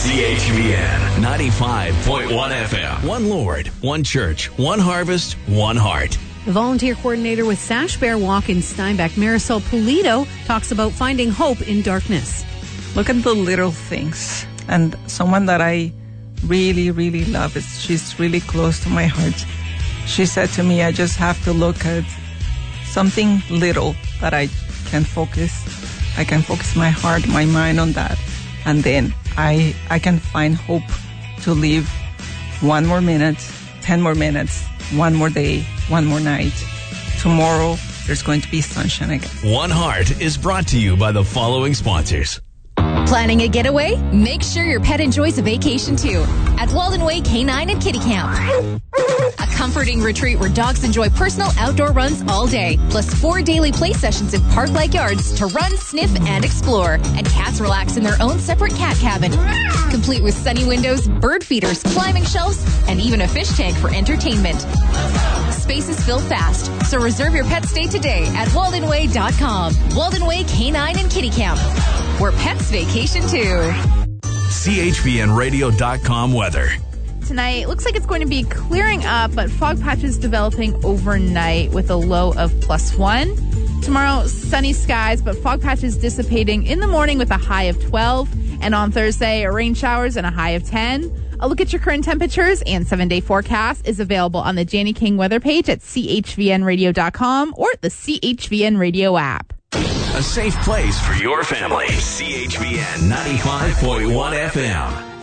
CHVN 95.1 FM. One Lord, one church, one harvest, one heart. The volunteer coordinator with Sash Bear Walk in Steinbach, Marisol Pulido, talks about finding hope in darkness. Look at the little things. And someone that I really, really love, she's really close to my heart. She said to me, I just have to look at something little that I can focus. I can focus my heart, my mind on that. And then I can find hope to live 1 more minute, 10 more minutes, 1 more day, 1 more night. Tomorrow, there's going to be sunshine again. One Heart is brought to you by the following sponsors. Planning a getaway? Make sure your pet enjoys a vacation too at Walden Way Canine and Kitty Camp. A comforting retreat where dogs enjoy personal outdoor runs all day, plus 4 daily play sessions in park-like yards to run, sniff, and explore. And cats relax in their own separate cat cabin, complete with sunny windows, bird feeders, climbing shelves, and even a fish tank for entertainment. Spaces fill fast, so reserve your pet stay today at waldenway.com. Walden Way Canine and Kitty Camp, where pets vacation too. CHVNradio.com weather. Tonight, looks like it's going to be clearing up, but fog patches developing overnight with a low of +1. Tomorrow, sunny skies, but fog patches dissipating in the morning with a high of 12. And on Thursday, rain showers and a high of 10. A look at your current temperatures and 7-day forecast is available on the Janny King weather page at chvnradio.com or the CHVN Radio app. A safe place for your family. CHVN 95.1 FM.